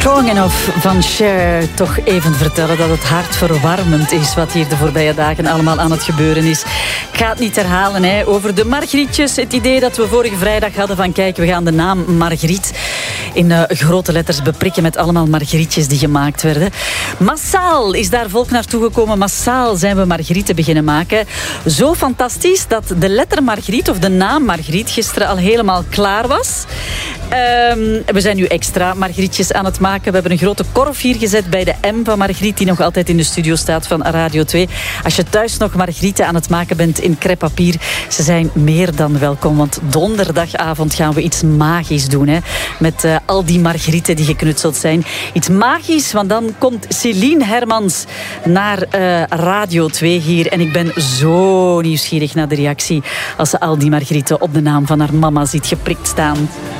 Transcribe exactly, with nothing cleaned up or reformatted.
Strong Enough van Cher. Toch even vertellen dat het hartverwarmend is wat hier de voorbije dagen allemaal aan het gebeuren is. Ik ga het niet herhalen, hè. Over de Margrietjes. Het idee dat we vorige vrijdag hadden van kijk, we gaan de naam Margriet in uh, grote letters beprikken met allemaal Margrietjes die gemaakt werden. Massaal is daar volk naartoe gekomen. Massaal zijn we Margrieten beginnen maken. Zo fantastisch dat de letter Margriet of de naam Margriet gisteren al helemaal klaar was. Um, we zijn nu extra Margrietjes aan het maken. We hebben een grote korf hier gezet bij de M van Margriet, die nog altijd in de studio staat van Radio twee. Als je thuis nog Margrieten aan het maken bent in crêpepapier, ze zijn meer dan welkom. Want donderdagavond gaan we iets magisch doen. Hè? Met uh, al die Margrieten die geknutseld zijn. Iets magisch, want dan komt Celine Hermans naar uh, Radio twee hier. En ik ben zo nieuwsgierig naar de reactie als ze al die Margrieten op de naam van haar mama ziet geprikt staan.